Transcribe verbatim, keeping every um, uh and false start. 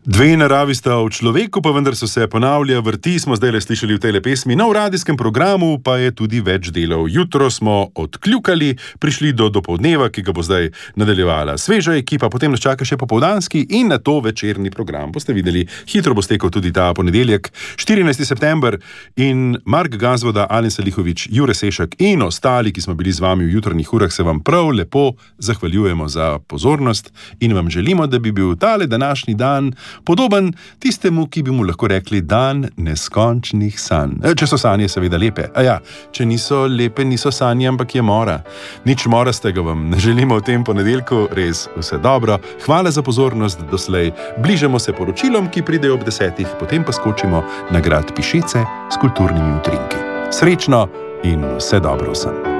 Dve naravi sta v človeku, pa vendar so se ponavlja, vrti, smo zdaj le slišali v tej pesmi. Na radijskem programu pa je tudi več delov. Jutro smo odkljukali, prišli do dopoldneva, ki ga bo zdaj nadaljevala sveža ekipa, potem nas čaka še popoldanski in na to večerni program. Boste videli, hitro bo stekel tudi ta ponedeljek, štirinajsti september, in Mark Gazvoda, Alen Salihović, Jure Sešak in ostali, ki smo bili z vami v jutrnjih urah, se vam prav lepo zahvaljujemo za pozornost in vam želimo, da bi bil tale današnji dan podoben tistemu, ki bi mu lahko rekli dan neskončnih sanj. Če so sanje seveda lepe. A ja, če niso lepe, niso sanje, ampak je mora. Nič morastega vam ne želimo v tem ponedeljku, res vse dobro. Hvala za pozornost doslej. Bližamo se poročilom, ki pridejo ob desetih, potem pa skočimo na grad Pišece s kulturnimi utrinki. Srečno in vse dobro vsem.